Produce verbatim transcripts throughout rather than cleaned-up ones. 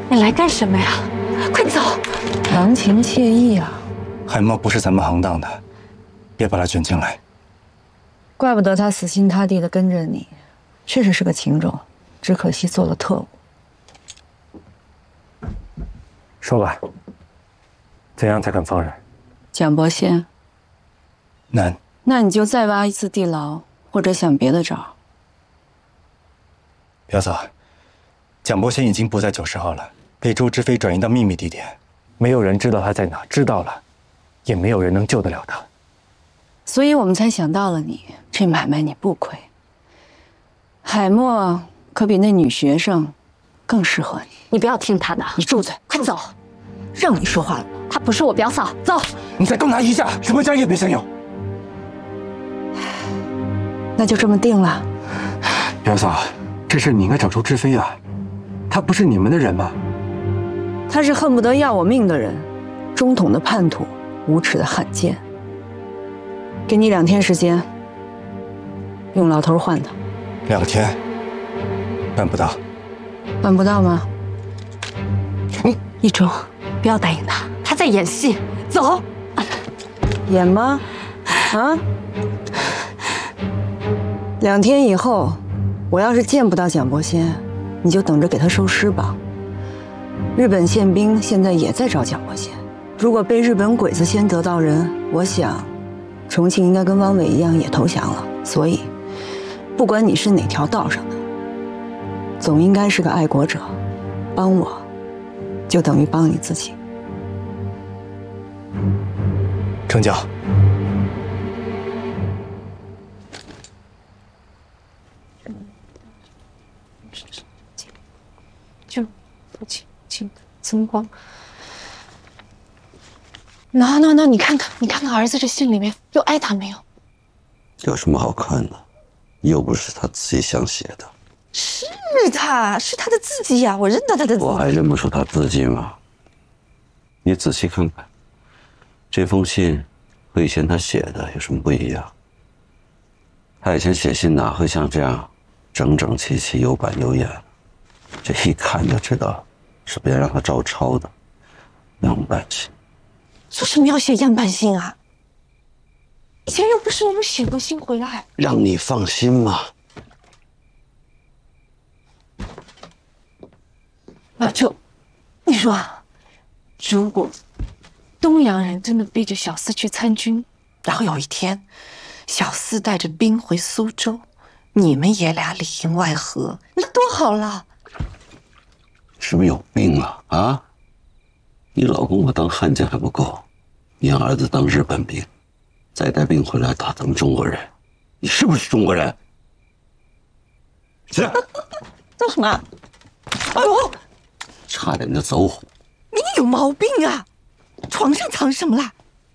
你来干什么呀？快走！ 郎情妾意啊。 海默不是咱们行当的，别把他卷进来。 怪不得他死心塌地的跟着你，确实是个情种，只可惜做了特务。 说吧，怎样才肯放人？ 蒋伯仙， 难。 那你就再挖一次地牢，或者想别的招。 表嫂，蒋伯仙已经不在九十号了，被周知飞转移到秘密地点， 没有人知道他在哪，知道了，也没有人能救得了他。 所以我们才想到了你，这买卖你不亏。海默可比那女学生更适合你。 你不要听他的， 你住嘴， 快走！ 让你说话了。 她不是我表嫂，走！ 你再动他一下，什么家也别想有。 那就这么定了。 表嫂，这事你应该找周知飞啊，他不是你们的人吗？ 他是恨不得要我命的人，中统的叛徒，无耻的汉奸。给你两天时间，用老头换他。 两天，办不到。 办不到吗？ 你一中，不要答应他，他在演戏。走。 演吗？啊？两天以后，我要是见不到蒋伯仙，你就等着给他收尸吧。日本宪兵现在也在找蒋伯仙，如果被日本鬼子先得到人，我想，重庆应该跟汪伪一样也投降了。所以，不管你是哪条道上的，总应该是个爱国者。帮我，就等于帮你自己。 成交。 就父亲亲曾光。那那那，你看看，你看看儿子这信里面有爱他没有？ 有什么好看的？又不是他自己想写的。 是他是他的字迹呀，我认得他的字。 我还认不出他字迹吗？你仔细看看，这封信和以前他写的有什么不一样？他以前写信哪会像这样整整齐齐、有板有眼？这一看就知道是别人让他照抄的样板信。 为什么要写样板信啊？以前又不是我们写过信回来。 让你放心嘛。 老周，你说啊，如果东洋人真的逼着小四去参军，然后有一天小四带着兵回苏州，你们爷俩里应外合，那多好了。 是不是有病啊？啊！你老公我当汉奸还不够，你让儿子当日本兵，再带兵回来打咱们中国人，你是不是中国人？起来！ 做什么？哎呦！ 差点就走火！ 你有毛病啊！床上藏什么啦？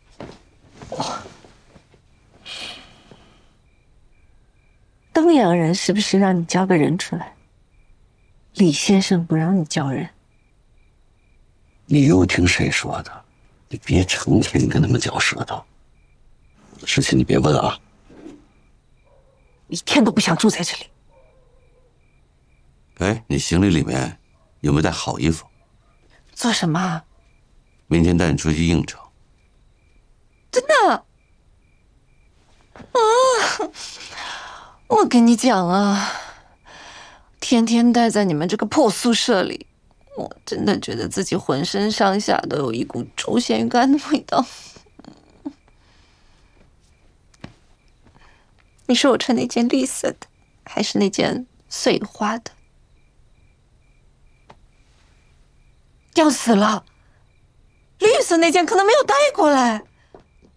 东洋人是不是让你交个人出来？李先生不让你交人。 你又听谁说的？你别成天跟他们嚼舌头。事情你别问啊！ 一天都不想住在这里。 哎，你行李里面有没有带好衣服？ 做什么？ 明天带你出去应酬。 真的？啊！我跟你讲啊，天天待在你们这个破宿舍里，我真的觉得自己浑身上下都有一股猪咸鱼干的味道。你说我穿那件绿色的，还是那件碎花的？要死了！绿色那件可能没有带过来。